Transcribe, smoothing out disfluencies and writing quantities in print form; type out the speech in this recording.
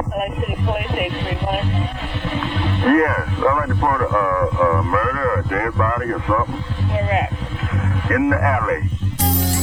LA City Police 831. Yes, I'd like to report a murder, a dead body or something. Where at? In the alley.